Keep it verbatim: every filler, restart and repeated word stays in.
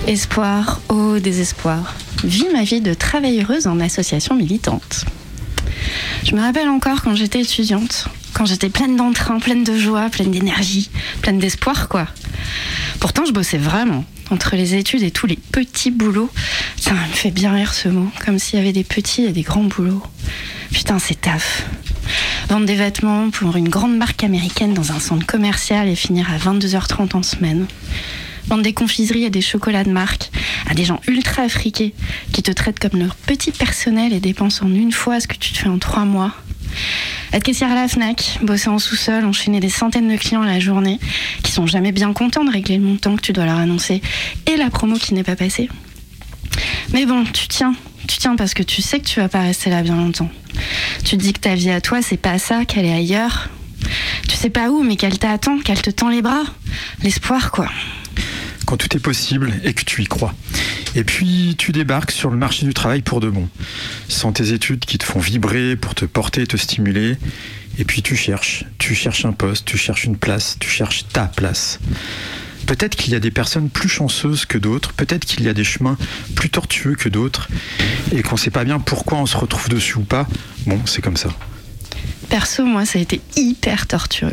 Espoir, oh désespoir. Vis ma vie de travailleuse en association militante. Je me rappelle encore quand j'étais étudiante, quand j'étais pleine d'entrain, pleine de joie, pleine d'énergie, pleine d'espoir, quoi. Pourtant, je bossais vraiment. Entre les études et tous les petits boulots, ça me fait bien rire ce mot, comme s'il y avait des petits et des grands boulots. Putain, c'est taf. Vendre des vêtements pour une grande marque américaine dans un centre commercial et finir à vingt-deux heures trente en semaine. Vendre des confiseries et des chocolats de marque à des gens ultra afriqués qui te traitent comme leur petit personnel et dépensent en une fois ce que tu te fais en trois mois. Être caissière à la Fnac, bosser en sous-sol, enchaîner des centaines de clients la journée qui sont jamais bien contents de régler le montant que tu dois leur annoncer et la promo qui n'est pas passée. Mais bon, tu tiens, tu tiens parce que tu sais que tu vas pas rester là bien longtemps. Tu te dis que ta vie à toi, c'est pas ça, qu'elle est ailleurs. Tu sais pas où, mais qu'elle t'attend, qu'elle te tend les bras. L'espoir, quoi. Quand tout est possible et que tu y crois. Et puis tu débarques sur le marché du travail pour de bon, sans tes études qui te font vibrer pour te porter, te stimuler. Et puis tu cherches, tu cherches un poste, tu cherches une place, tu cherches ta place. Peut-être qu'il y a des personnes plus chanceuses que d'autres, peut-être qu'il y a des chemins plus tortueux que d'autres, et qu'on sait pas bien pourquoi on se retrouve dessus ou pas. Bon, c'est comme ça. Perso, moi, ça a été hyper tortueux.